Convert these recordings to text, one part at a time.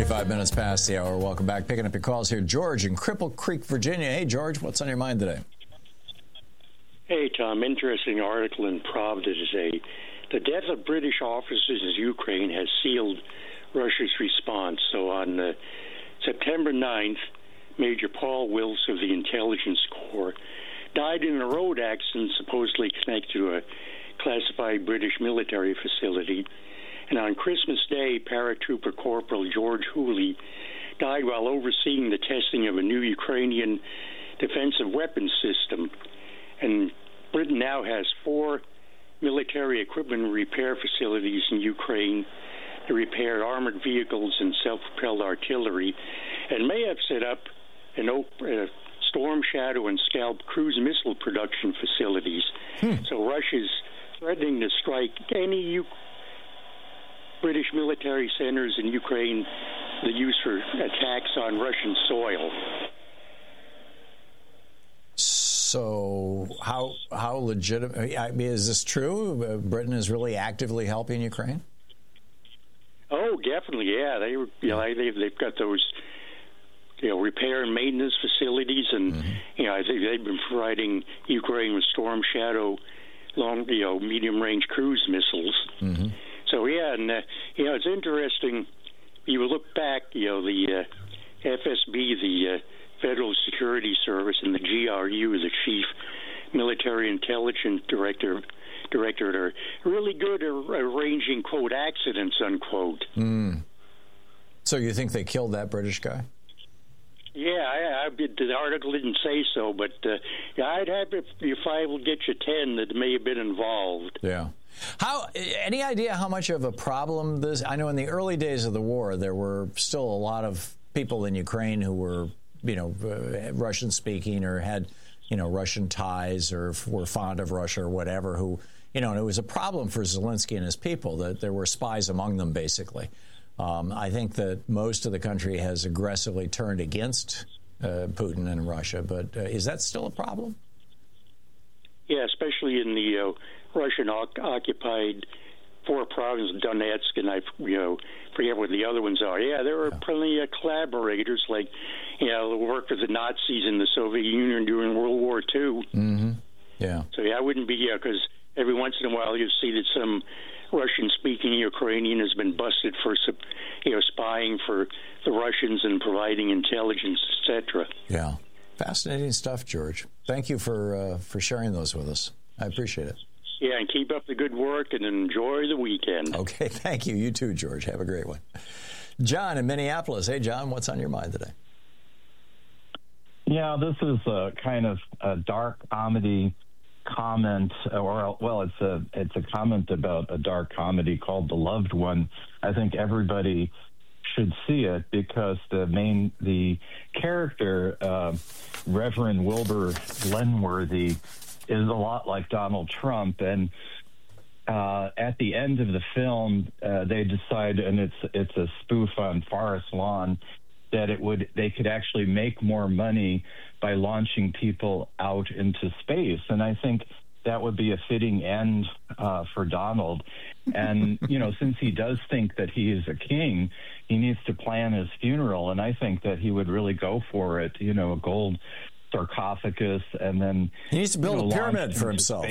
35 minutes past the hour. Welcome back. Picking up your calls here. George in Cripple Creek, Virginia. Hey, George, what's on your mind today? Hey, Tom. Interesting article in Pravda today. The death of British officers in Ukraine has sealed Russia's response. So on September 9th, Major Paul Wills of the Intelligence Corps died in a road accident supposedly connected to a classified British military facility. And on Christmas Day, Paratrooper Corporal George Hooley died while overseeing the testing of a new Ukrainian defensive weapons system. And Britain now has 4 military equipment repair facilities in Ukraine to repair armored vehicles and self-propelled artillery, and may have set up Storm Shadow and Scalp cruise missile production facilities. So Russia's threatening to strike any British military centers in Ukraine that used for attacks on Russian soil. So how legitimate? I mean, is this true? Britain is really actively helping Ukraine? Oh, definitely, yeah. They've got those repair and maintenance facilities, and I think they've been providing Ukraine with Storm Shadow medium range cruise missiles. So it's interesting. You look back, the FSB, the Federal Security Service, and the GRU, the Chief Military Intelligence Directorate, are really good at arranging, quote, accidents, unquote. So you think they killed that British guy? Yeah, the article didn't say so, but I'd have if I will get you 10 that may have been involved. Yeah. Any idea how much of a problem this? I know in the early days of the war, there were still a lot of people in Ukraine who were, Russian speaking or had, Russian ties or were fond of Russia or whatever. Who, and it was a problem for Zelensky and his people that there were spies among them, basically. I think that most of the country has aggressively turned against Putin and Russia, but is that still a problem? Yeah, especially in the Russian-occupied 4 provinces, Donetsk, and I forget what the other ones are. Yeah, there were plenty of collaborators, like who worked with the Nazis in the Soviet Union during World War II. Yeah. So I wouldn't be because every once in a while you see that some Russian-speaking Ukrainian has been busted for spying for the Russians and providing intelligence, etc. Yeah, fascinating stuff, George. Thank you for sharing those with us. I appreciate it. Yeah, and keep up the good work and enjoy the weekend. Okay, thank you. You too, George. Have a great one. John in Minneapolis. Hey, John, what's on your mind today? Yeah, this is a kind of a dark comedy comment, it's a comment about a dark comedy called The Loved One. I think everybody should see it because the character, Reverend Wilbur Lenworthy, is a lot like Donald Trump, and at the end of the film, they decide, and it's a spoof on Forest Lawn, that they could actually make more money by launching people out into space. And I think that would be a fitting end for Donald. And, since he does think that he is a king, he needs to plan his funeral. And I think that he would really go for it, a gold sarcophagus, and then he needs to build a pyramid for himself.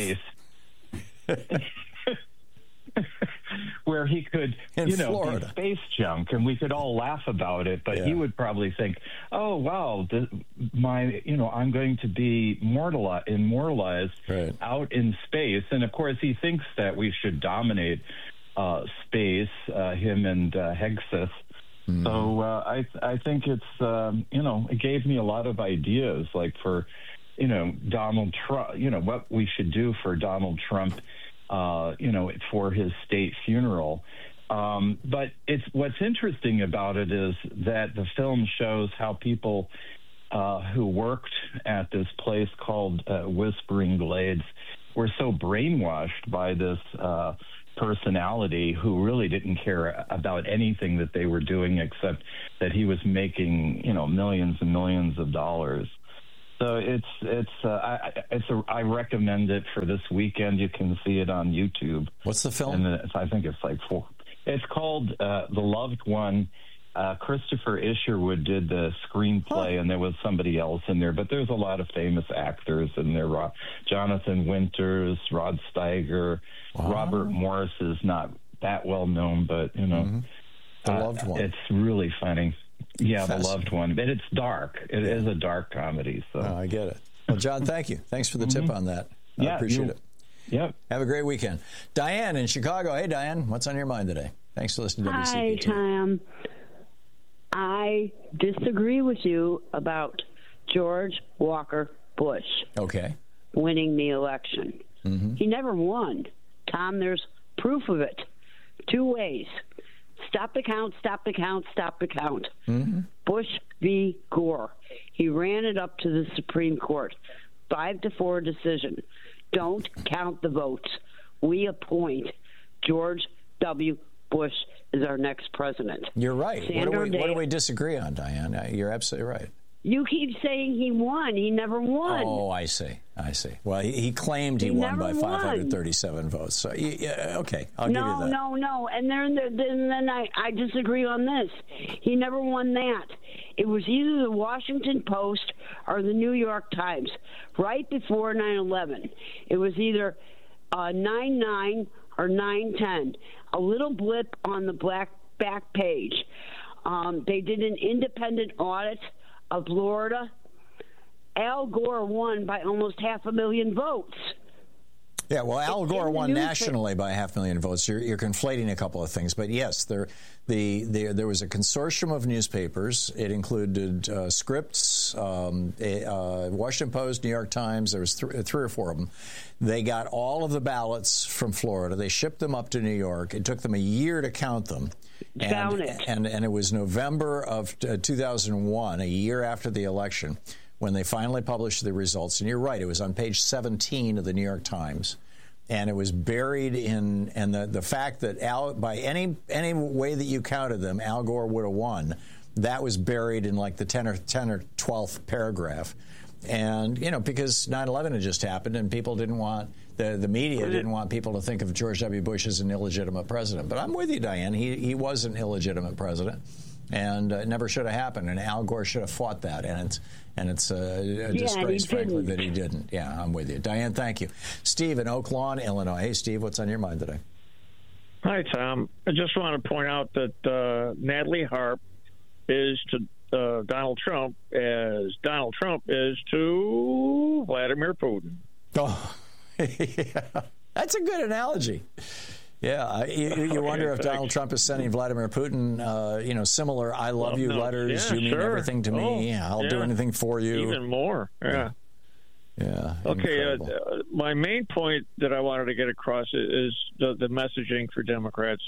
Where he could, do space junk, and we could all laugh about it. But he would probably think, "Oh, wow, I'm going to be immortalized out in space." And of course, he thinks that we should dominate space. Him and Hegseth. So I think it's it gave me a lot of ideas, like for Donald Trump. What we should do for Donald Trump. For his state funeral. But what's interesting about it is that the film shows how people who worked at this place called Whispering Glades were so brainwashed by this personality who really didn't care about anything that they were doing except that he was making, millions and millions of dollars. So I recommend it for this weekend. You can see it on YouTube. What's the film? And I think it's like 4. It's called The Loved One, Christopher Isherwood did the screenplay, and there was somebody else in there. But there's a lot of famous actors in there. Jonathan Winters, Rod Steiger, Robert Morris is not that well known, but you know, The Loved One. It's really funny. Yeah, The Loved One. But it's dark. It is a dark comedy. So I get it. Well, John, thank you. Thanks for the tip on that. I appreciate it. Yep. Have a great weekend. Diane in Chicago. Hey, Diane, what's on your mind today? Thanks for listening to WCPT. Hi, Tom. I disagree with you about George Walker Bush winning the election. He never won. Tom, there's proof of it. 2 ways. Stop the count, stop the count, stop the count. Bush v. Gore. He ran it up to the Supreme Court. 5-4 decision. Don't count the votes. We appoint George W. Bush as our next president. You're right. What do we disagree on, Diane? You're absolutely right. You keep saying he won. He never won. Oh, I see. Well, he claimed he won by 537 votes. So, okay, I'll give you that. No. And then I disagree on this. He never won that. It was either the Washington Post or the New York Times right before 9/11. It was either 9/9 or 9/10. A little blip on the back page. They did an independent audit of Florida. Al Gore won by almost 500,000 votes. Yeah, well, Al Gore won nationally by 500,000 votes. You're conflating a couple of things, but yes, there was a consortium of newspapers. It included Scripps, Washington Post, New York Times. There was 3 or 4 of them. They got all of the ballots from Florida. They shipped them up to New York. It took them a year to count them. And it was November of 2001, a year after the election, when they finally published the results. And you're right, it was on page 17 of the New York Times. And it was buried in, and the fact that by any way that you counted them, Al Gore would have won, that was buried in like the 10 or 12th paragraph. And, you know, because 9/11 had just happened and people didn't want, the media didn't want people to think of George W. Bush as an illegitimate president. But I'm with you, Diane. He was an illegitimate president. And it never should have happened. And Al Gore should have fought that. And it's a disgrace, frankly, that he didn't. Yeah, I'm with you. Diane, thank you. Steve in Oak Lawn, Illinois. Hey, Steve, what's on your mind today? Hi, Tom. I just want to point out that Natalie Harp is to Donald Trump as Donald Trump is to Vladimir Putin. Oh, yeah. That's a good analogy. Yeah, you wonder if Donald Trump is sending Vladimir Putin, similar "I love you" letters. You mean everything to me. I'll do anything for you. Even more. Yeah. Okay. My main point that I wanted to get across is the messaging for Democrats.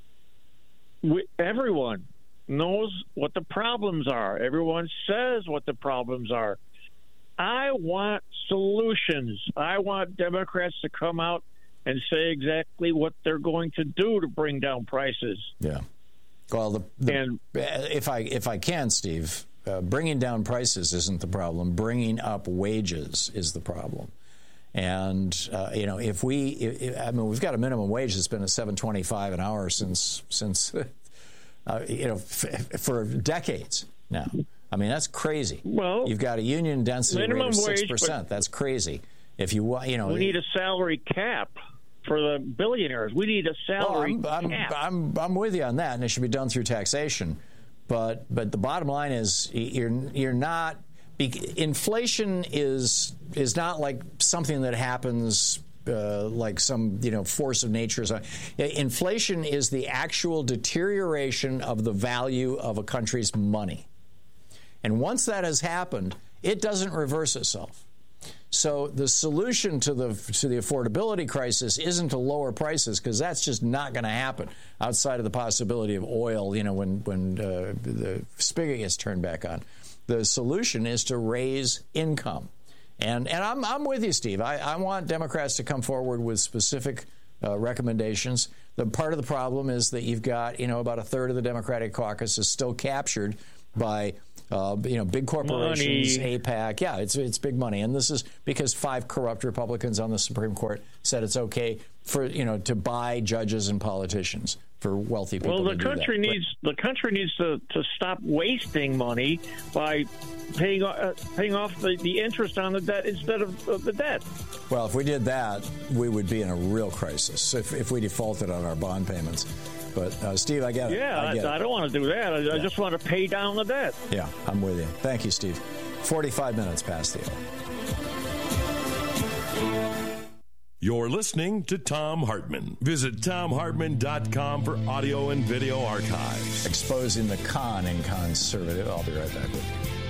Everyone knows what the problems are. Everyone says what the problems are. I want solutions. I want Democrats to come out and say exactly what they're going to do to bring down prices. Yeah. Well, if I can, Steve, bringing down prices isn't the problem. Bringing up wages is the problem. And if we've got a minimum wage that's been at $7.25 an hour since for decades now. I mean, that's crazy. Well, you've got a union density rate of 6%. That's crazy. If you want, we need a salary cap for the billionaires. We need a salary cap. I'm with you on that, and it should be done through taxation. But the bottom line is you're not. Inflation is not like something that happens like some force of nature. Inflation is the actual deterioration of the value of a country's money, and once that has happened, it doesn't reverse itself. So the solution to the affordability crisis isn't to lower prices, because that's just not going to happen outside of the possibility of oil, when the spigot gets turned back on. The solution is to raise income. And I'm with you, Steve. I want Democrats to come forward with specific recommendations. The part of the problem is that you've got, about a third of the Democratic caucus is still captured by big corporations, money. AIPAC. Yeah, it's big money. And this is because 5 corrupt Republicans on the Supreme Court said it's okay for, to buy judges and politicians for wealthy people. Well, the country needs to stop wasting money by paying off the interest on the debt instead of the debt. Well, if we did that, we would be in a real crisis if we defaulted on our bond payments. But, Steve, I get it. Yeah, I don't want to do that. I just want to pay down the debt. Yeah, I'm with you. Thank you, Steve. 45 minutes past the hour. You're listening to Thom Hartmann. Visit ThomHartmann.com for audio and video archives. Exposing the con in conservative. I'll be right back with you.